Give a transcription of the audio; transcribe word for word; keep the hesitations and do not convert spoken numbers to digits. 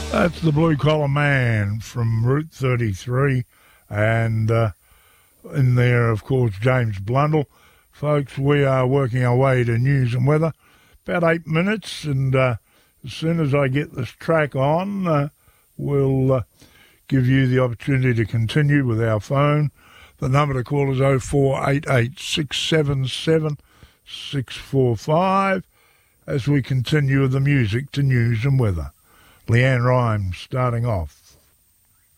That's the Blue Collar Man from Route thirty-three, and uh, in there, of course, James Blundell. Folks, we are working our way to news and weather. About eight minutes, and uh, as soon as I get this track on, uh, we'll uh, give you the opportunity to continue with our phone. The number to call is oh four eight eight, six seven seven, six four five as we continue with the music to news and weather. Leanne Rimes starting off.